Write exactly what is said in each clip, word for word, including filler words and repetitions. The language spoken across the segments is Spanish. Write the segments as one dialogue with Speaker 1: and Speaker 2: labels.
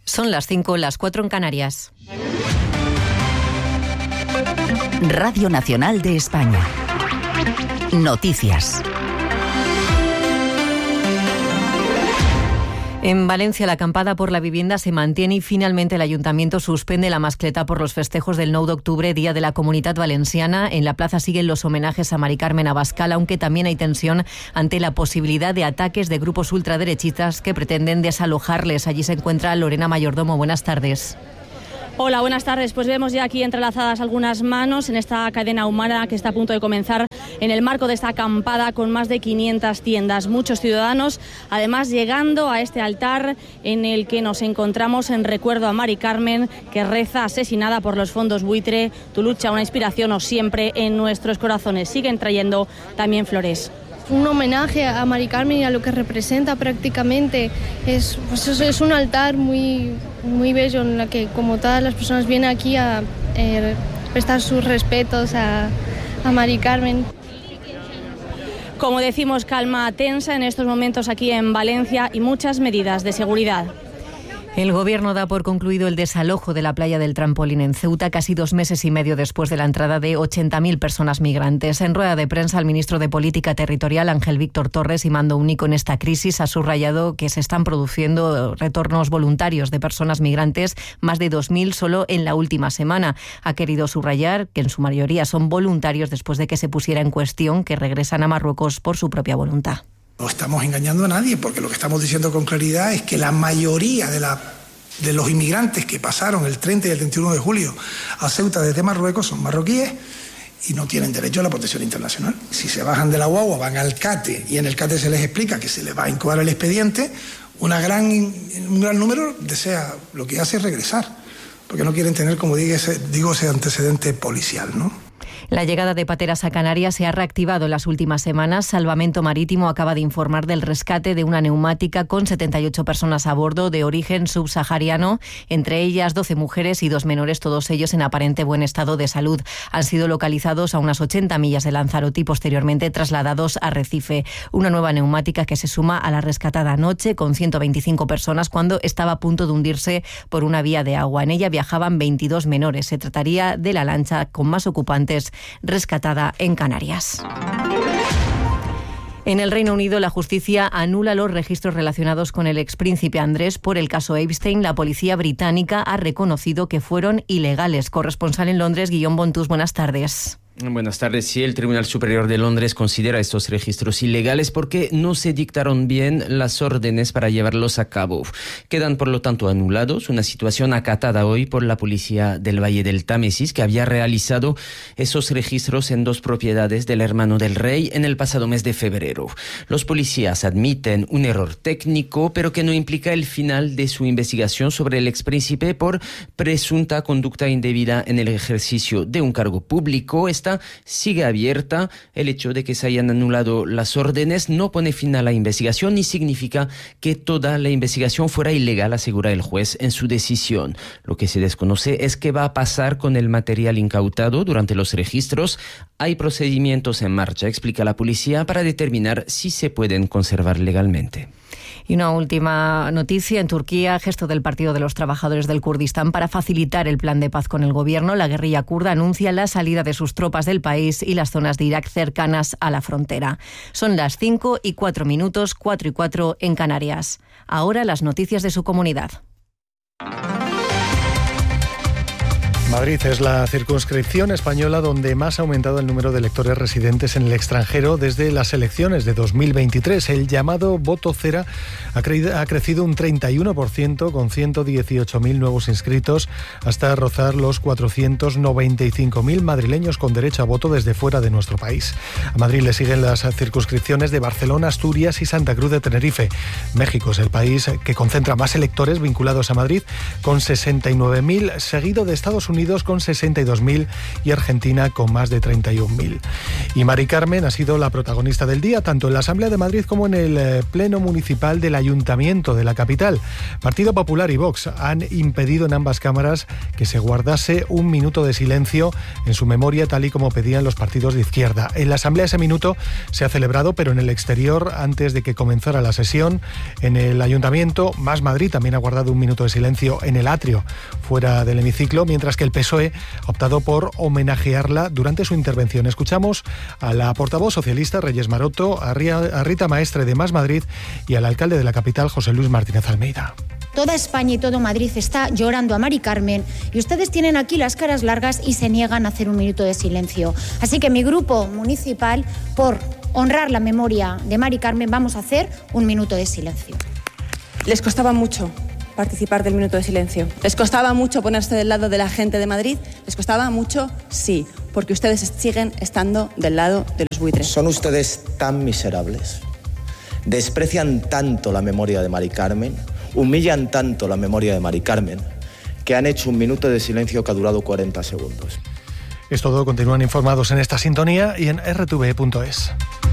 Speaker 1: Son las cinco, las cuatro en Canarias.
Speaker 2: Radio Nacional de España. Noticias.
Speaker 1: En Valencia, la acampada por la vivienda se mantiene y finalmente el Ayuntamiento suspende la mascleta por los festejos del nou d'octubre, Día de la Comunidad Valenciana. En la plaza siguen los homenajes a Mari Carmen Abascal, aunque también hay tensión ante la posibilidad de ataques de grupos ultraderechistas que pretenden desalojarles. Allí se encuentra Lorena Mayordomo. Buenas tardes.
Speaker 3: Hola, buenas tardes. Pues vemos ya aquí entrelazadas algunas manos en esta cadena humana que está a punto de comenzar en el marco de esta acampada con más de quinientas tiendas. Muchos ciudadanos, además, llegando a este altar en el que nos encontramos en recuerdo a Mari Carmen, que reza asesinada por los fondos buitre. Tu lucha, una inspiración o siempre en nuestros corazones. Siguen trayendo también flores.
Speaker 4: Un homenaje a Mari Carmen y a lo que representa prácticamente. Es, pues es un altar muy, muy bello en el que, como todas las personas, vienen aquí a eh, prestar sus respetos a, a Mari Carmen.
Speaker 3: Como decimos, calma tensa en estos momentos aquí en Valencia y muchas medidas de seguridad.
Speaker 1: El Gobierno da por concluido el desalojo de la playa del Trampolín en Ceuta, casi dos meses y medio después de la entrada de ochenta mil personas migrantes. En rueda de prensa, el ministro de Política Territorial, Ángel Víctor Torres, y mando único en esta crisis, ha subrayado que se están produciendo retornos voluntarios de personas migrantes, más de dos mil solo en la última semana. Ha querido subrayar que en su mayoría son voluntarios después de que se pusiera en cuestión que regresan a Marruecos por su propia voluntad.
Speaker 5: No estamos engañando a nadie, porque lo que estamos diciendo con claridad es que la mayoría de, la, de los inmigrantes que pasaron el treinta y el treinta y uno de julio a Ceuta desde Marruecos son marroquíes y no tienen derecho a la protección internacional. Si se bajan de la guagua, van al CATE y en el CATE se les explica que se les va a incoar el expediente, una gran, un gran número desea, lo que hace es regresar, porque no quieren tener, como digo, ese, digo, ese antecedente policial, ¿no?
Speaker 1: La llegada de pateras a Canarias se ha reactivado en las últimas semanas. Salvamento Marítimo acaba de informar del rescate de una neumática con setenta y ocho personas a bordo de origen subsahariano, entre ellas doce mujeres y dos menores, todos ellos en aparente buen estado de salud. Han sido localizados a unas ochenta millas de Lanzarote y posteriormente trasladados a Recife. Una nueva neumática que se suma a la rescatada anoche con ciento veinticinco personas cuando estaba a punto de hundirse por una vía de agua. En ella viajaban veintidós menores. Se trataría de la lancha con más ocupantes rescatada en Canarias. En el Reino Unido, la justicia anula los registros relacionados con el expríncipe Andrés por el caso Epstein. La policía británica ha reconocido que fueron ilegales. Corresponsal en Londres, Guillaume Bontus, buenas tardes.
Speaker 6: Buenas tardes. Sí, el Tribunal Superior de Londres considera estos registros ilegales porque no se dictaron bien las órdenes para llevarlos a cabo. Quedan, por lo tanto, anulados, una situación acatada hoy por la policía del Valle del Támesis, que había realizado esos registros en dos propiedades del hermano del rey en el pasado mes de febrero. Los policías admiten un error técnico, pero que no implica el final de su investigación sobre el expríncipe por presunta conducta indebida en el ejercicio de un cargo público. Esta sigue abierta. El hecho de que se hayan anulado las órdenes no pone fin a la investigación ni significa que toda la investigación fuera ilegal, asegura el juez en su decisión. Lo que se desconoce es qué va a pasar con el material incautado durante los registros. Hay procedimientos en marcha, explica la policía, para determinar si se pueden conservar legalmente.
Speaker 1: Y una última noticia. En Turquía, gesto del Partido de los Trabajadores del Kurdistán para facilitar el plan de paz con el gobierno. La guerrilla kurda anuncia la salida de sus tropas del país y las zonas de Irak cercanas a la frontera. Son las cinco y cuatro minutos, cuatro y cuatro en Canarias. Ahora las noticias de su comunidad.
Speaker 7: Madrid es la circunscripción española donde más ha aumentado el número de electores residentes en el extranjero desde las elecciones de dos mil veintitrés. El llamado voto cera ha, cre- ha crecido un treinta y uno por ciento con ciento dieciocho mil nuevos inscritos hasta rozar los cuatrocientos noventa y cinco mil madrileños con derecho a voto desde fuera de nuestro país. A Madrid le siguen las circunscripciones de Barcelona, Asturias y Santa Cruz de Tenerife. México es el país que concentra más electores vinculados a Madrid con sesenta y nueve mil, seguido de Estados Unidos Unidos con sesenta y dos mil y Argentina con más de treinta y un mil. Y Mari Carmen ha sido la protagonista del día, tanto en la Asamblea de Madrid como en el eh, Pleno Municipal del Ayuntamiento de la capital. Partido Popular y Vox han impedido en ambas cámaras que se guardase un minuto de silencio en su memoria, tal y como pedían los partidos de izquierda. En la Asamblea ese minuto se ha celebrado, pero en el exterior, antes de que comenzara la sesión. En el Ayuntamiento, Más Madrid también ha guardado un minuto de silencio en el atrio, fuera del hemiciclo, mientras que el P S O E ha optado por homenajearla durante su intervención. Escuchamos a la portavoz socialista Reyes Maroto, a Rita Maestre de Más Madrid y al alcalde de la capital, José Luis Martínez Almeida.
Speaker 8: Toda España y todo Madrid está llorando a Mari Carmen y ustedes tienen aquí las caras largas y se niegan a hacer un minuto de silencio. Así que mi grupo municipal, por honrar la memoria de Mari Carmen, vamos a hacer un minuto de silencio.
Speaker 9: Les costaba mucho participar del minuto de silencio. Les costaba mucho ponerse del lado de la gente de Madrid. Les costaba mucho, sí, porque ustedes siguen estando del lado de los buitres.
Speaker 10: Son ustedes tan miserables, desprecian tanto la memoria de Mari Carmen, humillan tanto la memoria de Mari Carmen, que han hecho un minuto de silencio que ha durado cuarenta segundos.
Speaker 7: Es todo, continúan informados en esta sintonía y en erre te ve punto es.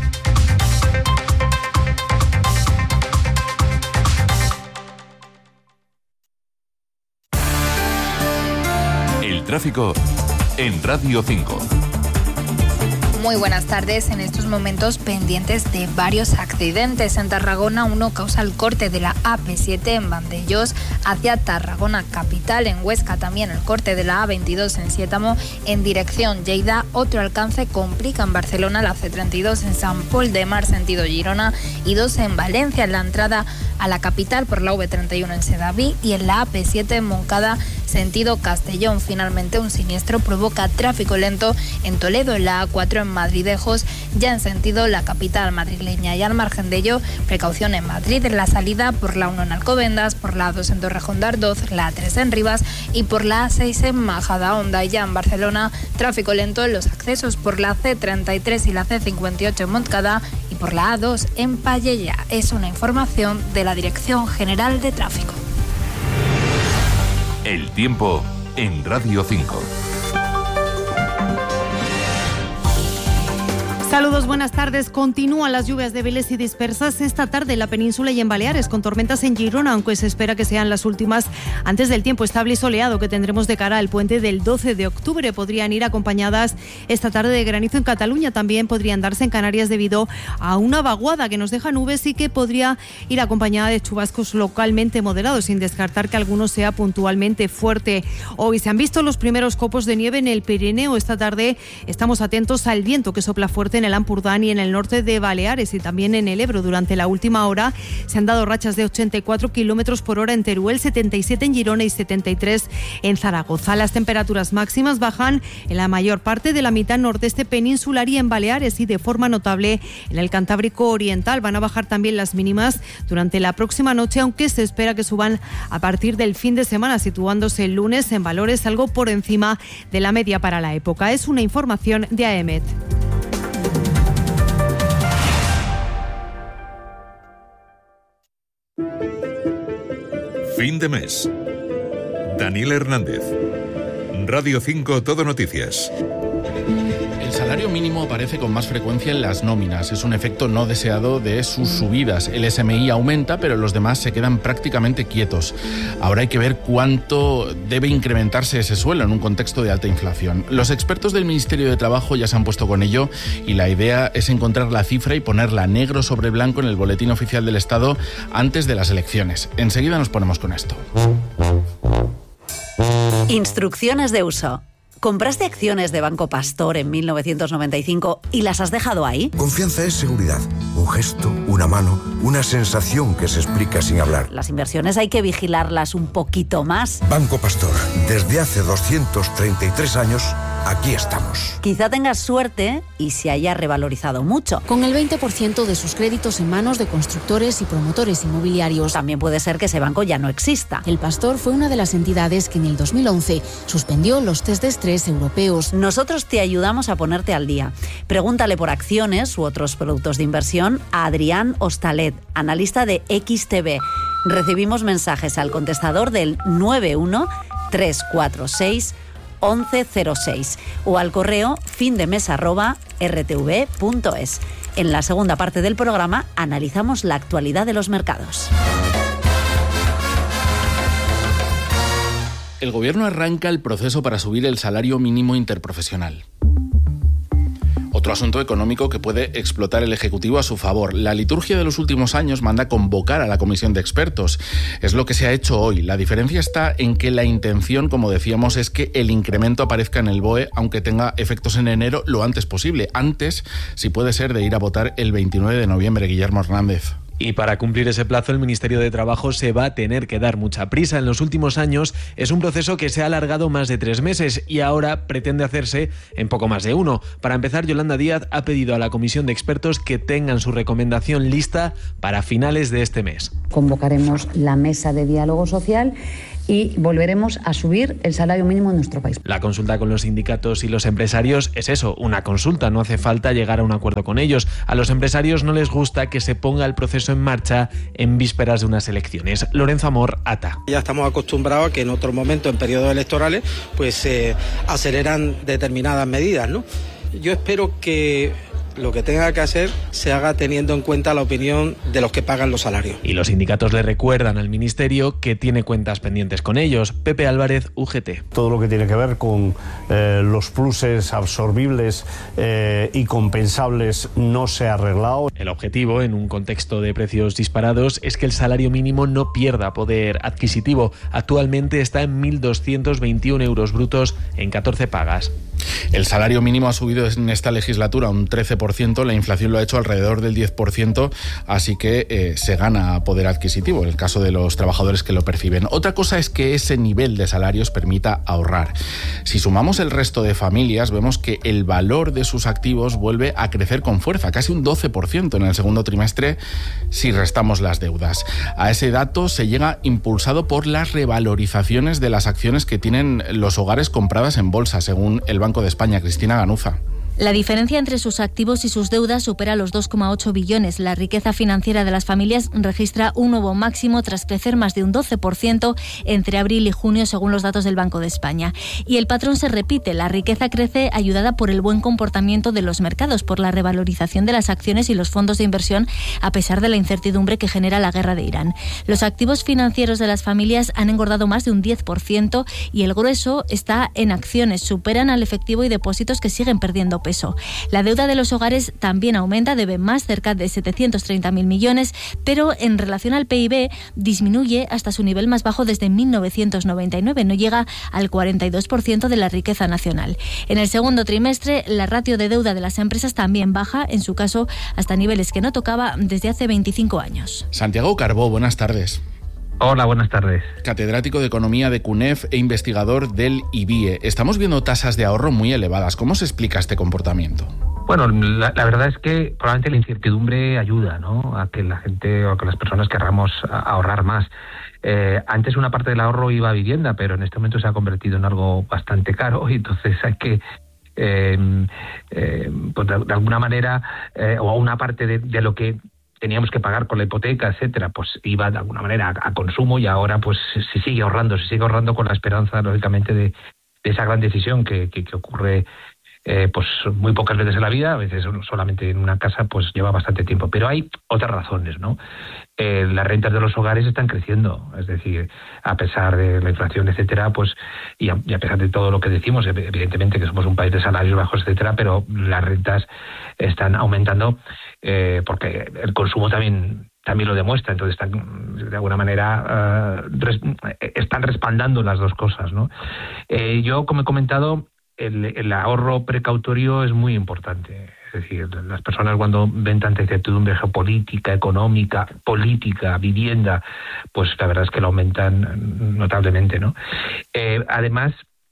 Speaker 11: El tráfico en Radio cinco.
Speaker 12: Muy buenas tardes. En estos momentos pendientes de varios accidentes. En Tarragona, uno causa el corte de la A P siete en Vandellós hacia Tarragona capital. En Huesca también el corte de la A veintidós en Siétamo en dirección Lleida. Otro alcance complica en Barcelona la ce treinta y dos en Sant Pol de Mar sentido Girona y dos en Valencia en la entrada a la capital por la ve treinta y uno en Sedaví y en la A P siete en Moncada sentido Castellón. Finalmente, un siniestro provoca tráfico lento en Toledo en la A cuatro en Madridejos, ya en sentido la capital madrileña. Y al margen de ello, precaución en Madrid en la salida por la uno en Alcobendas, por la A dos en Torrejón de Ardoz, la A tres en Rivas y por la A seis en Majadahonda. Y ya en Barcelona, tráfico lento en los accesos por la ce treinta y tres y la ce cincuenta y ocho en Montcada y por la A dos en Pallejà. Es una información de la Dirección General de Tráfico.
Speaker 11: El tiempo en Radio cinco.
Speaker 13: Saludos, buenas tardes. Continúan las lluvias débiles y dispersas esta tarde en la península y en Baleares, con tormentas en Girona, aunque se espera que sean las últimas antes del tiempo estable y soleado que tendremos de cara al puente del doce de octubre. Podrían ir acompañadas esta tarde de granizo en Cataluña, también podrían darse en Canarias debido a una vaguada que nos deja nubes y que podría ir acompañada de chubascos localmente moderados, sin descartar que alguno sea puntualmente fuerte. Hoy se han visto los primeros copos de nieve en el Pirineo. Esta tarde estamos atentos al viento que sopla fuerte en el Ampurdán y en el norte de Baleares y también en el Ebro. Durante la última hora se han dado rachas de ochenta y cuatro kilómetros por hora en Teruel, setenta y siete en Girona y setenta y tres en Zaragoza. Las temperaturas máximas bajan en la mayor parte de la mitad nordeste peninsular y en Baleares, y de forma notable en el Cantábrico Oriental. Van a bajar también las mínimas durante la próxima noche, aunque se espera que suban a partir del fin de semana, situándose el lunes en valores algo por encima de la media para la época. Es una información de A E M E T.
Speaker 11: Fin de mes. Daniel Hernández. Radio cinco Todo Noticias.
Speaker 14: El salario mínimo aparece con más frecuencia en las nóminas. Es un efecto no deseado de sus subidas. El ese eme i aumenta, pero los demás se quedan prácticamente quietos. Ahora hay que ver cuánto debe incrementarse ese suelo en un contexto de alta inflación. Los expertos del Ministerio de Trabajo ya se han puesto con ello y la idea es encontrar la cifra y ponerla negro sobre blanco en el Boletín Oficial del Estado antes de las elecciones. Enseguida nos ponemos con esto.
Speaker 2: Instrucciones de uso. ¿Compraste acciones de Banco Pastor en mil novecientos noventa y cinco y las has dejado ahí?
Speaker 15: Confianza es seguridad. Un gesto, una mano, una sensación que se explica sin hablar.
Speaker 2: Las inversiones hay que vigilarlas un poquito más.
Speaker 15: Banco Pastor, desde hace doscientos treinta y tres años, aquí estamos.
Speaker 2: Quizá tengas suerte y se haya revalorizado mucho.
Speaker 16: Con el veinte por ciento de sus créditos en manos de constructores y promotores inmobiliarios.
Speaker 2: También puede ser que ese banco ya no exista.
Speaker 16: El Pastor fue una de las entidades que en el dos mil once suspendió los test de estrés europeos.
Speaker 2: Nosotros te ayudamos a ponerte al día. Pregúntale por acciones u otros productos de inversión a Adrián Hostalet, analista de equis te ve. Recibimos mensajes al contestador del nueve uno tres cuatro seis once cero seis o al correo findemes arroba r t v punto es. En la segunda parte del programa analizamos la actualidad de los mercados.
Speaker 14: El Gobierno arranca el proceso para subir el salario mínimo interprofesional. Otro asunto económico que puede explotar el Ejecutivo a su favor. La liturgia de los últimos años manda convocar a la comisión de expertos. Es lo que se ha hecho hoy. La diferencia está en que la intención, como decíamos, es que el incremento aparezca en el B O E, aunque tenga efectos en enero lo antes posible. Antes, si puede ser, de ir a votar el veintinueve de noviembre. Guillermo Hernández.
Speaker 17: Y para cumplir ese plazo, el Ministerio de Trabajo se va a tener que dar mucha prisa. En los últimos años es un proceso que se ha alargado más de tres meses y ahora pretende hacerse en poco más de uno. Para empezar, Yolanda Díaz ha pedido a la comisión de expertos que tengan su recomendación lista para finales de este mes.
Speaker 18: Convocaremos la mesa de diálogo social y volveremos a subir el salario mínimo en nuestro país.
Speaker 17: La consulta con los sindicatos y los empresarios es eso, una consulta, no hace falta llegar a un acuerdo con ellos. A los empresarios no les gusta que se ponga el proceso en marcha en vísperas de unas elecciones. Lorenzo Amor, A T A.
Speaker 19: Ya estamos acostumbrados a que en otros momentos, en periodos electorales, pues se eh, aceleran determinadas medidas, ¿no? Yo espero que lo que tenga que hacer se haga teniendo en cuenta la opinión de los que pagan los salarios.
Speaker 17: Y los sindicatos le recuerdan al Ministerio que tiene cuentas pendientes con ellos. Pepe Álvarez, U G T.
Speaker 20: Todo lo que tiene que ver con eh, los pluses absorbibles eh, y compensables no se ha arreglado.
Speaker 17: El objetivo, en un contexto de precios disparados, es que el salario mínimo no pierda poder adquisitivo. Actualmente está en mil doscientos veintiún euros brutos en catorce pagas.
Speaker 14: El salario mínimo ha subido en esta legislatura un trece por ciento, la inflación lo ha hecho alrededor del diez por ciento, así que eh, se gana poder adquisitivo en el caso de los trabajadores que lo perciben. Otra cosa es que ese nivel de salarios permita ahorrar. Si sumamos el resto de familias, vemos que el valor de sus activos vuelve a crecer con fuerza, casi un doce por ciento en el segundo trimestre si restamos las deudas. A ese dato se llega impulsado por las revalorizaciones de las acciones que tienen los hogares compradas en bolsa, según el Banco de España. Cristina Ganuza.
Speaker 21: La diferencia entre sus activos y sus deudas supera los dos coma ocho billones. La riqueza financiera de las familias registra un nuevo máximo tras crecer más de un doce por ciento entre abril y junio, según los datos del Banco de España. Y el patrón se repite. La riqueza crece ayudada por el buen comportamiento de los mercados, por la revalorización de las acciones y los fondos de inversión, a pesar de la incertidumbre que genera la guerra de Irán. Los activos financieros de las familias han engordado más de un diez por ciento y el grueso está en acciones. Superan al efectivo y depósitos que siguen perdiendo peso. La deuda de los hogares también aumenta, debe más, cerca de setecientos treinta mil millones, pero en relación al P I B disminuye hasta su nivel más bajo desde mil novecientos noventa y nueve, no llega al cuarenta y dos por ciento de la riqueza nacional. En el segundo trimestre, la ratio de deuda de las empresas también baja, en su caso hasta niveles que no tocaba desde hace veinticinco años.
Speaker 14: Santiago Carbó, buenas tardes.
Speaker 22: Hola, buenas tardes.
Speaker 14: Catedrático de Economía de C U N E F e investigador del I B I E. Estamos viendo tasas de ahorro muy elevadas. ¿Cómo se explica este comportamiento?
Speaker 22: Bueno, la, la verdad es que probablemente la incertidumbre ayuda, ¿no?, a que la gente o a que las personas querramos ahorrar más. Eh, antes una parte del ahorro iba a vivienda, pero en este momento se ha convertido en algo bastante caro y entonces hay que eh, eh, pues de, de alguna manera eh, o una parte de, de lo que teníamos que pagar con la hipoteca, etcétera, pues iba de alguna manera a, a consumo y ahora pues se sigue ahorrando, se sigue ahorrando con la esperanza, lógicamente, de, de esa gran decisión que, que, que ocurre eh, pues muy pocas veces en la vida, a veces solamente en una casa, pues lleva bastante tiempo. Pero hay otras razones, ¿no? Eh, las rentas de los hogares están creciendo, es decir, a pesar de la inflación, etcétera, pues y a, y a pesar de todo lo que decimos, evidentemente que somos un país de salarios bajos, etcétera, pero las rentas están aumentando eh, porque el consumo también también lo demuestra, entonces están de alguna manera uh, res, están respaldando las dos cosas, ¿no? Eh, yo, como he comentado, el, el ahorro precautorio es muy importante. Es decir, las personas cuando ven tanta incertidumbre geopolítica, económica, política, vivienda, pues la verdad es que lo aumentan notablemente, ¿no? Eh, además,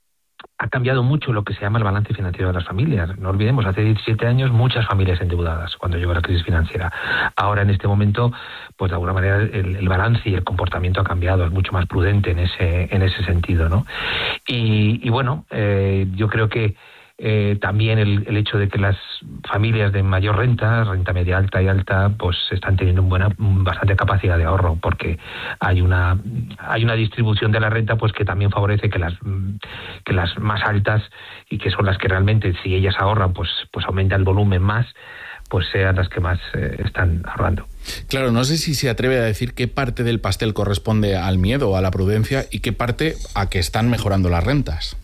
Speaker 22: ha cambiado mucho lo que se llama el balance financiero de las familias. No olvidemos, hace diecisiete años muchas familias endeudadas cuando llegó la crisis financiera. Ahora, en este momento, pues de alguna manera el, el balance y el comportamiento ha cambiado, es mucho más prudente en ese en ese sentido, ¿no? Y, y bueno, eh, yo creo que Eh, también el, el hecho de que las familias de mayor renta, renta media alta y alta, pues están teniendo buena, bastante capacidad de ahorro, porque hay una hay una distribución de la renta pues que también favorece que las que las más altas, y que son las que realmente, si ellas ahorran, pues pues aumenta el volumen más, pues sean las que más eh, están ahorrando.
Speaker 14: Claro, no sé si se atreve a decir qué parte del pastel corresponde al miedo o a la prudencia y qué parte a que están mejorando las rentas.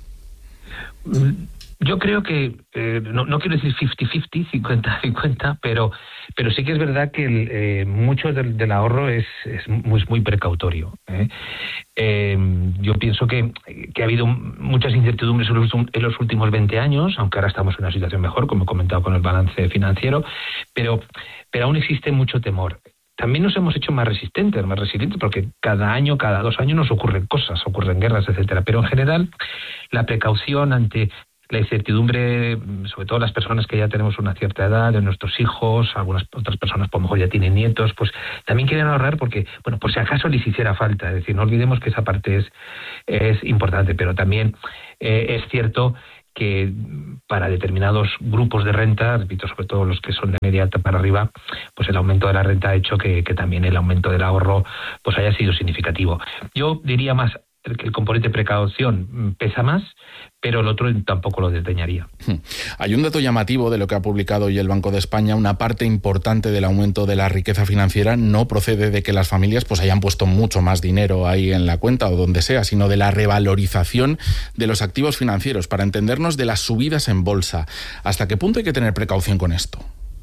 Speaker 22: Yo creo que, eh, no, no quiero decir cincuenta cincuenta, cincuenta cincuenta, pero, pero sí que es verdad que el, eh, mucho del, del ahorro es, es muy, muy precautorio. ¿eh? Eh, yo pienso que, que ha habido muchas incertidumbres en los, en los últimos veinte años, aunque ahora estamos en una situación mejor, como he comentado con el balance financiero, pero, pero aún existe mucho temor. También nos hemos hecho más resistentes, más resilientes, porque cada año, cada dos años nos ocurren cosas, ocurren guerras, etcétera. Pero en general, la precaución ante la incertidumbre, sobre todo las personas que ya tenemos una cierta edad, de nuestros hijos, algunas otras personas por lo mejor ya tienen nietos, pues también quieren ahorrar porque, bueno, por si acaso les hiciera falta. Es decir, no olvidemos que esa parte es, es importante, pero también eh, es cierto que para determinados grupos de renta, repito, sobre todo los que son de media alta para arriba, pues el aumento de la renta ha hecho que, que también el aumento del ahorro pues haya sido significativo. Yo diría más que el componente precaución pesa más, pero el otro tampoco lo desdeñaría.
Speaker 14: Hay un dato llamativo de lo que ha publicado hoy el Banco de España. Una parte importante del aumento de la riqueza financiera no procede de que las familias pues hayan puesto mucho más dinero ahí en la cuenta o donde sea, sino de la revalorización de los activos financieros, para entendernos, de las subidas en bolsa. ¿Hasta qué punto hay que tener precaución con esto?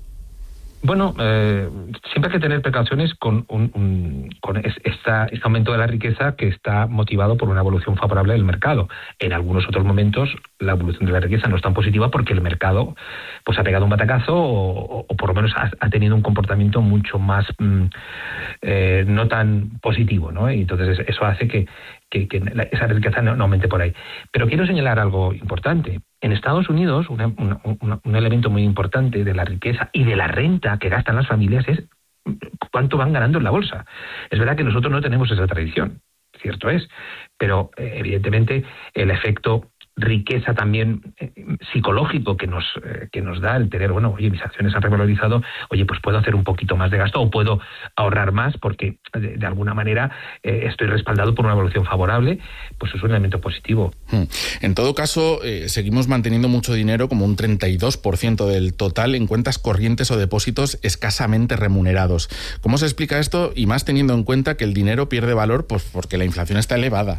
Speaker 22: Bueno, eh, siempre hay que tener precauciones con, un, un, con esta, este aumento de la riqueza que está motivado por una evolución favorable del mercado. En algunos otros momentos la evolución de la riqueza no es tan positiva porque el mercado pues ha pegado un batacazo o, o por lo menos ha, ha tenido un comportamiento mucho más mm, eh, no tan positivo, ¿no? Y entonces eso hace que, que, que la, esa riqueza no, no aumente por ahí. Pero quiero señalar algo importante. En Estados Unidos, una, una, una, un elemento muy importante de la riqueza y de la renta que gastan las familias es cuánto van ganando en la bolsa. Es verdad que nosotros no tenemos esa tradición, cierto es, pero eh, evidentemente el efecto riqueza también eh, psicológico que nos eh, que nos da el tener, bueno, oye, mis acciones han revalorizado, oye, pues puedo hacer un poquito más de gasto o puedo ahorrar más porque de, de alguna manera eh, estoy respaldado por una evolución favorable, pues es un elemento positivo.
Speaker 14: En todo caso, eh, seguimos manteniendo mucho dinero, como un treinta y dos por ciento del total, en cuentas corrientes o depósitos escasamente remunerados. ¿Cómo se explica esto? Y más teniendo en cuenta que el dinero pierde valor pues porque la inflación está elevada.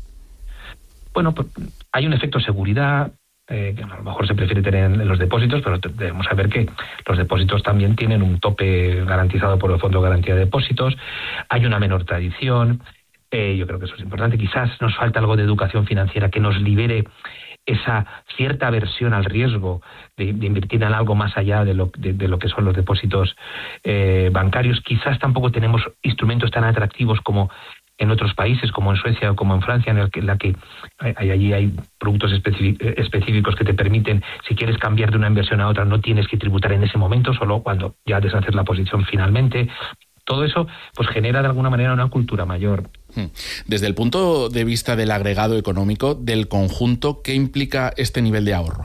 Speaker 22: Bueno, pues hay un efecto seguridad, eh, que a lo mejor se prefiere tener en los depósitos, pero debemos saber que los depósitos también tienen un tope garantizado por el Fondo de Garantía de Depósitos, hay una menor tradición, eh, yo creo que eso es importante. Quizás nos falta algo de educación financiera que nos libere esa cierta aversión al riesgo de, de invertir en algo más allá de lo, de, de lo que son los depósitos eh, bancarios. Quizás tampoco tenemos instrumentos tan atractivos como en otros países, como en Suecia o como en Francia, en, el que, en la que hay, allí hay productos específicos que te permiten, si quieres cambiar de una inversión a otra, no tienes que tributar en ese momento, solo cuando ya deshaces la posición finalmente. Todo eso pues genera de alguna manera una cultura mayor.
Speaker 14: Desde el punto de vista del agregado económico, del conjunto, ¿qué implica este nivel de ahorro?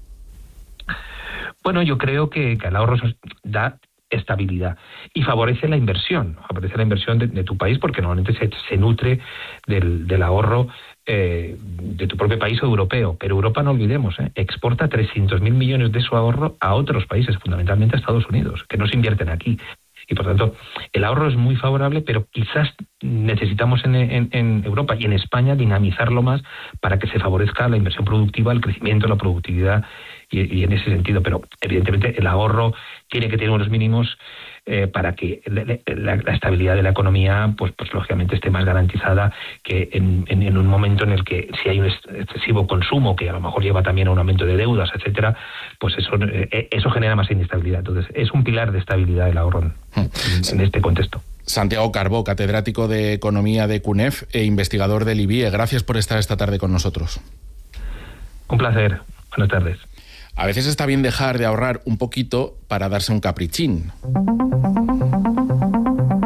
Speaker 22: Bueno, yo creo que, que el ahorro da estabilidad y favorece la inversión, favorece la inversión de, de tu país, porque normalmente se, se nutre del, del ahorro eh, de tu propio país o europeo. Pero Europa, no olvidemos, eh, exporta trescientos mil millones de su ahorro a otros países, fundamentalmente a Estados Unidos, que no se invierten aquí. Y por tanto, el ahorro es muy favorable, pero quizás necesitamos en, en, en Europa y en España dinamizarlo más para que se favorezca la inversión productiva, el crecimiento, la productividad y, y en ese sentido. Pero evidentemente el ahorro tiene que tener unos mínimos eh, para que la, la estabilidad de la economía, pues, pues lógicamente esté más garantizada que en, en, en un momento en el que si hay un excesivo consumo, que a lo mejor lleva también a un aumento de deudas, etcétera, pues eso, eh, eso genera más inestabilidad. Entonces es un pilar de estabilidad el ahorro en, en este contexto.
Speaker 14: Santiago Carbó, catedrático de Economía de CUNEF e investigador del I B I E. Gracias por estar esta tarde con nosotros.
Speaker 22: Un placer. Buenas tardes.
Speaker 14: A veces está bien dejar de ahorrar un poquito para darse un caprichín.
Speaker 11: Tecnología.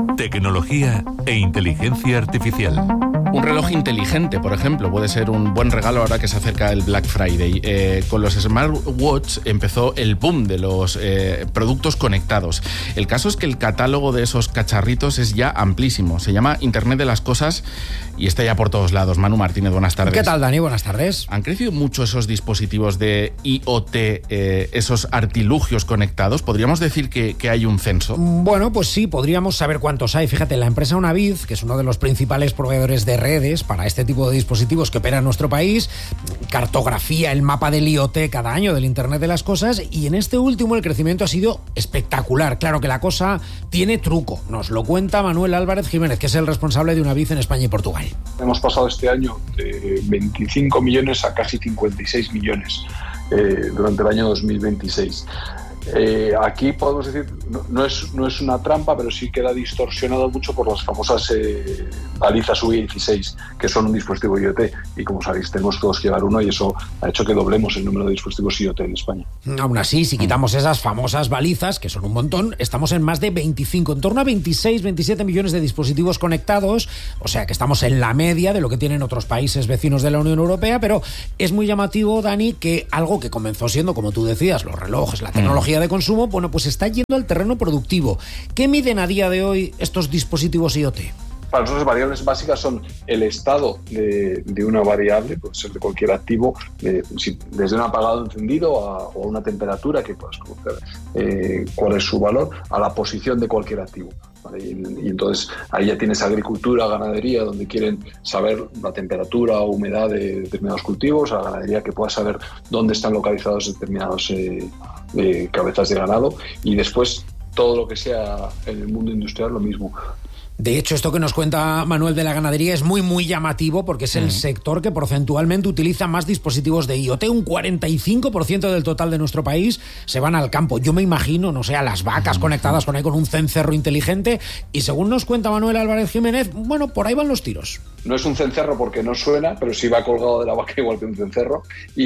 Speaker 11: tecnología e inteligencia artificial.
Speaker 14: Un reloj inteligente, por ejemplo, puede ser un buen regalo ahora que se acerca el Black Friday. Eh, con los smartwatch empezó el boom de los eh, productos conectados. El caso es que el catálogo de esos cacharritos es ya amplísimo. Se llama Internet de las Cosas y está ya por todos lados. Manu Martínez, buenas tardes.
Speaker 3: ¿Qué tal, Dani? Buenas tardes.
Speaker 14: ¿Han crecido mucho esos dispositivos de I O T, eh, esos artilugios conectados? ¿Podríamos decir que, que hay un censo?
Speaker 3: Bueno, pues sí, podríamos saber cuántos hay. Fíjate, la empresa Unavid, que es uno de los principales proveedores de redes para este tipo de dispositivos que opera en nuestro país, cartografía el mapa del I O T cada año del Internet de las Cosas, y en este último el crecimiento ha sido espectacular. Claro que la cosa tiene truco. Nos lo cuenta Manuel Álvarez Jiménez, que es el responsable de Unavid en España y Portugal.
Speaker 4: Hemos pasado este año de veinticinco millones a casi cincuenta y seis millones eh, durante el año dos mil veintiséis. Eh, aquí podemos decir, no, no, es, no es una trampa, pero sí queda distorsionado mucho por las famosas eh, balizas U I dieciséis, que son un dispositivo I O T, y como sabéis tenemos todos que llevar uno, y eso ha hecho que doblemos el número de dispositivos I O T en España.
Speaker 3: Aún así, si quitamos esas famosas balizas, que son un montón, estamos en más de veinticinco, en torno a veintiséis, veintisiete millones de dispositivos conectados, o sea que estamos en la media de lo que tienen otros países vecinos de la Unión Europea, pero es muy llamativo, Dani, que algo que comenzó siendo, como tú decías, los relojes, la tecnología de consumo, bueno, pues está yendo al terreno productivo. ¿Qué miden a día de hoy estos dispositivos I O T?
Speaker 4: Para nosotros las variables básicas son el estado de, de una variable, puede ser de cualquier activo, de, si, desde un apagado encendido a, o una temperatura que puedas conocer eh, cuál es su valor, a la posición de cualquier activo. ¿Vale? Y, y entonces ahí ya tienes agricultura, ganadería, donde quieren saber la temperatura o humedad de determinados cultivos, a la ganadería que pueda saber dónde están localizados determinados eh, eh, cabezas de ganado, y después todo lo que sea en el mundo industrial lo mismo.
Speaker 3: De hecho, esto que nos cuenta Manuel de la ganadería es muy, muy llamativo, porque es el mm. sector que porcentualmente utiliza más dispositivos de I O T. Un cuarenta y cinco por ciento del total de nuestro país se van al campo. Yo me imagino, no sé, a las vacas mm. conectadas con ahí con un cencerro inteligente, y según nos cuenta Manuel Álvarez Jiménez, bueno, por ahí van los tiros.
Speaker 4: No es un cencerro porque no suena, pero sí va colgado de la vaca igual que un cencerro,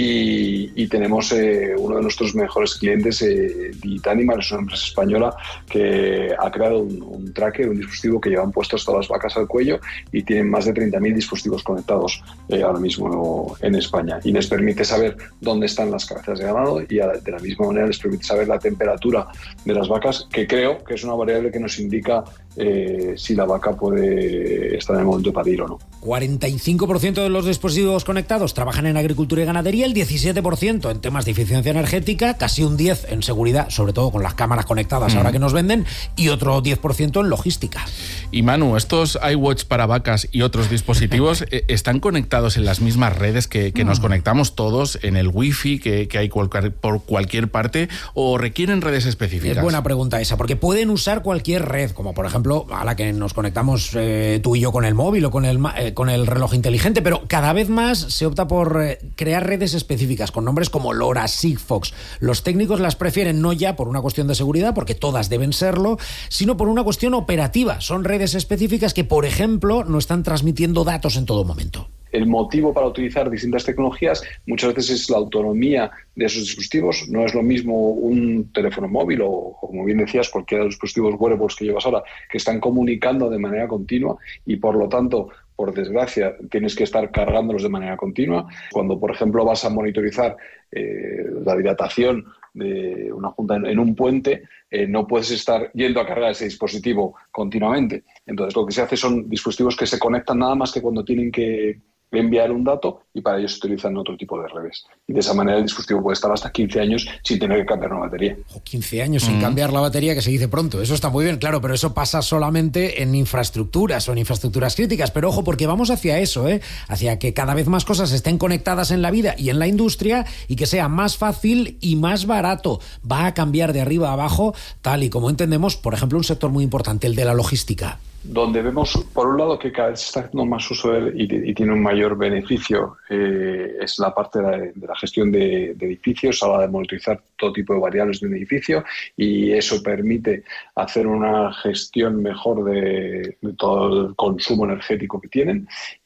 Speaker 4: y, y tenemos eh, uno de nuestros mejores clientes, eh, Digitanimal, es una empresa española que ha creado un, un tracker, un dispositivo que lleva han puesto todas las vacas al cuello, y tienen más de treinta mil dispositivos conectados eh, ahora mismo en España, y les permite saber dónde están las cabezas de ganado, y a, de la misma manera les permite saber la temperatura de las vacas, que creo que es una variable que nos indica eh, si la vaca puede estar en el momento de parir o no.
Speaker 3: cuarenta y cinco por ciento de los dispositivos conectados trabajan en agricultura y ganadería, el diecisiete por ciento en temas de eficiencia energética, casi un diez por ciento en seguridad, sobre todo con las cámaras conectadas mm. ahora que nos venden, y otro diez por ciento en logística.
Speaker 14: Y Manu, estos iWatch para vacas y otros dispositivos están conectados en las mismas redes que, que nos conectamos todos, en el wifi que, que hay cualquier, por cualquier parte, o requieren redes específicas?
Speaker 3: Es buena pregunta esa, porque pueden usar cualquier red, como por ejemplo a la que nos conectamos eh, tú y yo con el móvil o con el, eh, con el reloj inteligente, pero cada vez más se opta por eh, crear redes específicas con nombres como LoRa, Sigfox. Los técnicos las prefieren no ya por una cuestión de seguridad, porque todas deben serlo, sino por una cuestión operativa. Son redes específicas que, por ejemplo, no están transmitiendo datos en todo momento.
Speaker 4: El motivo para utilizar distintas tecnologías muchas veces es la autonomía de esos dispositivos. No es lo mismo un teléfono móvil o, como bien decías, cualquiera de los dispositivos wearables que llevas ahora, que están comunicando de manera continua, y por lo tanto, por desgracia, tienes que estar cargándolos de manera continua. Cuando, por ejemplo, vas a monitorizar eh, la dilatación de una junta en, en un puente, eh, no puedes estar yendo a cargar ese dispositivo continuamente. Entonces, lo que se hace son dispositivos que se conectan nada más que cuando tienen que enviar un dato, y para ello se utilizan otro tipo de redes. Y de esa manera el dispositivo puede estar hasta quince años sin tener que cambiar una batería.
Speaker 3: Oh, quince años sin mm. cambiar la batería, que se dice pronto. Eso está muy bien, claro, pero eso pasa solamente en infraestructuras o en infraestructuras críticas. Pero ojo, porque vamos hacia eso, ¿eh? Hacia que cada vez más cosas estén conectadas en la vida y en la industria, y que sea más fácil y más barato. Va a cambiar de arriba a abajo, tal y como entendemos, por ejemplo, un sector muy importante, el de la logística.
Speaker 4: Donde vemos, por un lado, que cada vez se está haciendo más uso de él y, y tiene un mayor beneficio, eh, es la parte de la, de la gestión de, de edificios, a la hora de monitorizar todo tipo de variables de un edificio, y eso permite hacer una gestión mejor de, de todo el consumo energético que tienen,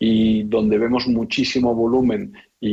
Speaker 4: y donde vemos muchísimo volumen,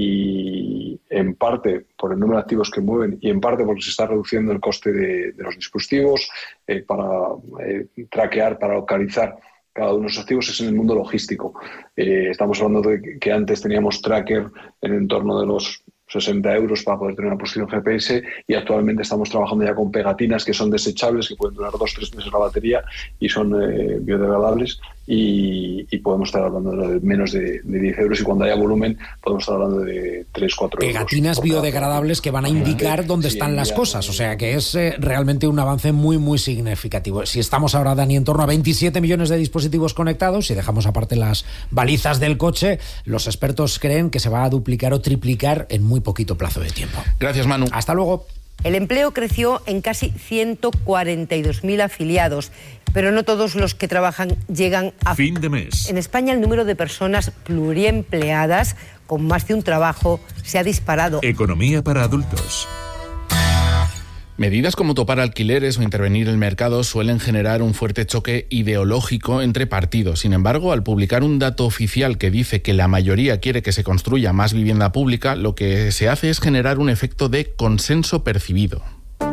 Speaker 4: y en parte por el número de activos que mueven, y en parte porque se está reduciendo el coste de, de los dispositivos eh, para eh, traquear, para localizar cada uno de los activos es en el mundo logístico. Eh, estamos hablando de que antes teníamos tracker en el entorno de los sesenta euros para poder tener una posición G P S, y actualmente estamos trabajando ya con pegatinas que son desechables, que pueden durar dos o tres meses la batería y son eh, biodegradables, y, y podemos estar hablando de menos de, de diez euros, y cuando haya volumen podemos estar hablando de tres, cuatro euros.
Speaker 3: Pegatinas biodegradables que van a indicar dónde
Speaker 4: sí,
Speaker 3: están las cosas, o sea que es eh, realmente un avance muy muy significativo. Si estamos ahora, Dani, en torno a veintisiete millones de dispositivos conectados, si dejamos aparte las balizas del coche, los expertos creen que se va a duplicar o triplicar en muy poquito plazo de tiempo.
Speaker 14: Gracias, Manu.
Speaker 3: Hasta luego.
Speaker 5: El empleo creció en casi ciento cuarenta y dos mil afiliados, pero no todos los que trabajan llegan a
Speaker 11: fin de mes.
Speaker 5: En España el número de personas pluriempleadas con más de un trabajo se ha disparado.
Speaker 11: Economía para adultos.
Speaker 14: Medidas como topar alquileres o intervenir en el mercado suelen generar un fuerte choque ideológico entre partidos. Sin embargo, al publicar un dato oficial que dice que la mayoría quiere que se construya más vivienda pública, lo que se hace es generar un efecto de consenso percibido.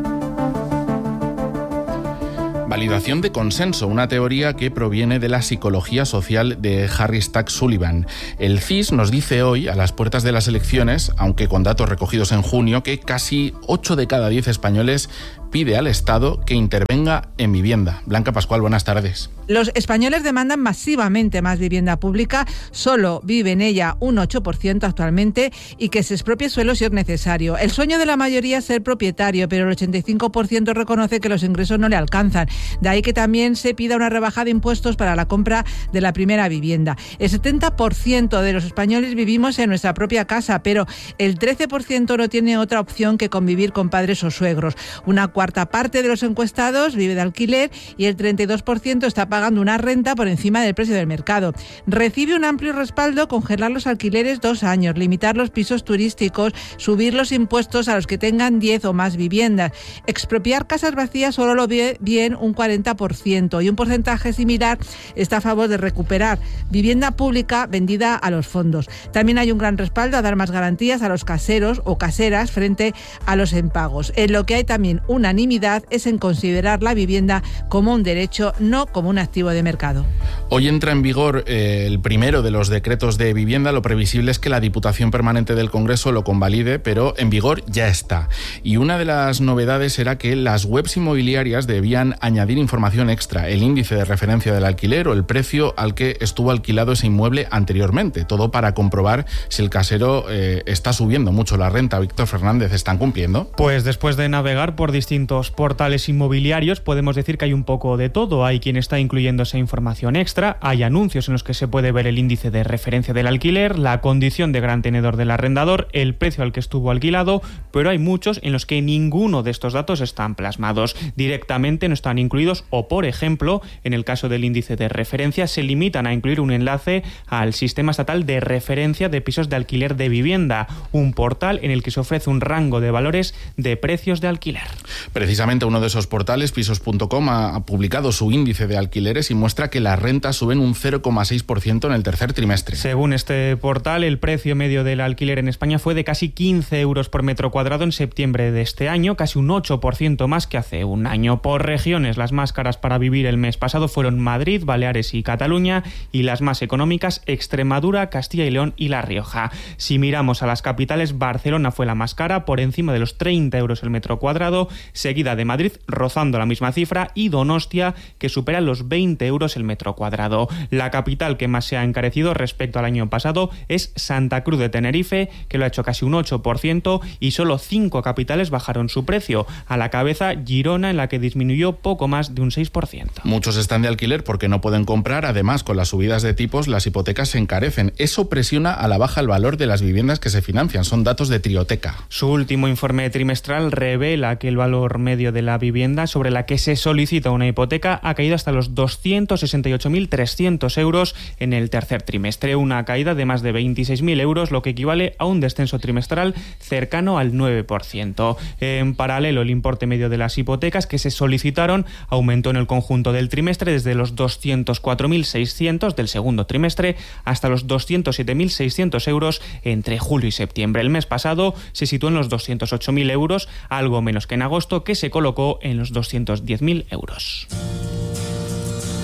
Speaker 14: Validación de consenso, una teoría que proviene de la psicología social de Harry Stack Sullivan. El C I S nos dice hoy, a las puertas de las elecciones, aunque con datos recogidos en junio, que casi ocho de cada diez españoles pide al Estado que intervenga en vivienda. Blanca Pascual, buenas tardes.
Speaker 6: Los españoles demandan masivamente más vivienda pública, solo vive en ella un ocho por ciento actualmente, y que se expropie suelo si es necesario. El sueño de la mayoría es ser propietario, pero el ochenta y cinco por ciento reconoce que los ingresos no le alcanzan. De ahí que también se pida una rebaja de impuestos para la compra de la primera vivienda. El setenta por ciento de los españoles vivimos en nuestra propia casa, pero el trece por ciento no tiene otra opción que convivir con padres o suegros. Una cuarta parte de los encuestados vive de alquiler y el treinta y dos por ciento está pagando una renta por encima del precio del mercado. Recibe un amplio respaldo congelar los alquileres dos años, limitar los pisos turísticos, subir los impuestos a los que tengan diez o más viviendas. Expropiar casas vacías solo lo ve bien un cuarenta por ciento, y un porcentaje similar está a favor de recuperar vivienda pública vendida a los fondos. También hay un gran respaldo a dar más garantías a los caseros o caseras frente a los impagos. En lo que hay también unanimidad es en considerar la vivienda como un derecho, no como un activo de mercado.
Speaker 14: Hoy entra en vigor eh, el primero de los decretos de vivienda. Lo previsible es que la Diputación Permanente del Congreso lo convalide, pero en vigor ya está. Y una de las novedades era que las webs inmobiliarias debían añadir información extra, el índice de referencia del alquiler o el precio al que estuvo alquilado ese inmueble anteriormente, todo para comprobar si el casero eh, está subiendo mucho la renta. Víctor Fernández, ¿están cumpliendo?
Speaker 23: Pues después de navegar por distintos portales inmobiliarios, podemos decir que hay un poco de todo. Hay quien está incluyendo esa información extra, hay anuncios en los que se puede ver el índice de referencia del alquiler, la condición de gran tenedor del arrendador, el precio al que estuvo alquilado, pero hay muchos en los que ninguno de estos datos están plasmados. Directamente no están incluidos, o por ejemplo, en el caso del índice de referencia, se limitan a incluir un enlace al Sistema Estatal de Referencia de Pisos de Alquiler de Vivienda, un portal en el que se ofrece un rango de valores de precios de alquiler.
Speaker 14: Precisamente uno de esos portales, pisos punto com, ha publicado su índice de alquileres y muestra que las rentas suben un cero coma seis por ciento en el tercer trimestre.
Speaker 23: Según este portal, el precio medio del alquiler en España fue de casi quince euros por metro cuadrado en septiembre de este año, casi un ocho por ciento más que hace un año. Por regiones, las más caras para vivir el mes pasado fueron Madrid, Baleares y Cataluña, y las más económicas Extremadura, Castilla y León y La Rioja. Si miramos a las capitales, Barcelona fue la más cara, por encima de los treinta euros el metro cuadrado, seguida de Madrid, rozando la misma cifra, y Donostia, que supera los veinte euros el metro cuadrado. La capital que más se ha encarecido respecto al año pasado es Santa Cruz de Tenerife, que lo ha hecho casi un ocho por ciento, y solo cinco capitales bajaron su precio. A la cabeza, Girona, en la que disminuyó poco más de un seis por ciento.
Speaker 14: Muchos están de alquiler porque no pueden comprar. Además, con las subidas de tipos, las hipotecas se encarecen. Eso presiona a la baja el valor de las viviendas que se financian. Son datos de Trioteca.
Speaker 23: Su último informe trimestral revela que el valor medio de la vivienda sobre la que se solicita una hipoteca ha caído hasta los doscientos sesenta y ocho mil trescientos euros en el tercer trimestre, una caída de más de veintiséis mil euros, lo que equivale a un descenso trimestral cercano al nueve por ciento. En paralelo, el importe medio de las hipotecas que se solicitaron aumentó en el conjunto del trimestre desde los doscientos cuatro mil seiscientos del segundo trimestre hasta los doscientos siete mil seiscientos euros entre julio y septiembre. El mes pasado se situó en los doscientos ocho mil euros, algo menos que en agosto, que se colocó en los doscientos diez mil euros.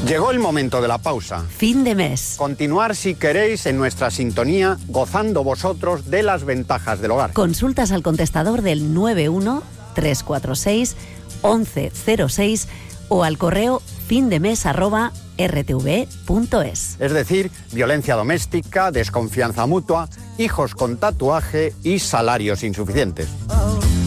Speaker 1: Llegó el momento de la pausa.
Speaker 2: Fin de mes.
Speaker 1: Continuar si queréis en nuestra sintonía, gozando vosotros de las ventajas del hogar.
Speaker 2: Consultas al contestador del nueve uno tres cuatro seis once cero seis o al correo findemes arroba r t v punto es.
Speaker 1: Es decir, violencia doméstica, desconfianza mutua, hijos con tatuaje y salarios insuficientes.